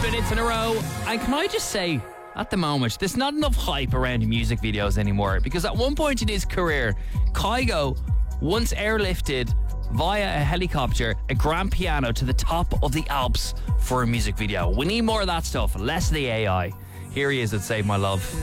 minutes in a row. And can I just say, at the moment, there's not enough hype around music videos anymore, because at one point in his career, Kygo once airlifted via a helicopter a grand piano to the top of the Alps for a music video. We need more of that stuff, less of the AI. Here he is at Save My Love.